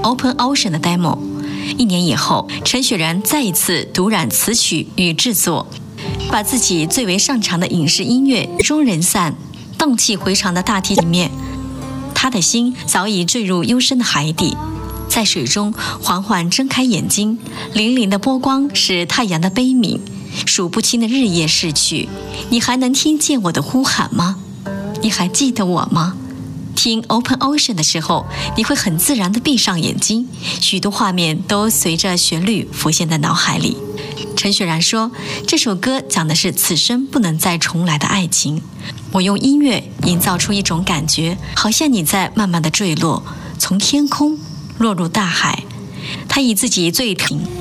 Open Ocean 的 demo。1年以后，陈雪然再一次独揽词曲与制作，把自己最为擅长的影视音乐中人散，荡气回肠的大提里面，他的心早已坠入幽深的海底，在水中缓缓睁开眼睛，粼粼的波光是太阳的悲鸣，数不清的日夜逝去，你还能听见我的呼喊吗？你还记得我吗？听 Open Ocean 的时候，你会很自然地闭上眼睛，许多画面都随着旋律浮现在脑海里。陈雪然说，这首歌讲的是此生不能再重来的爱情。我用音乐营造出一种感觉，好像你在慢慢地坠落，从天空落入大海。他以自己最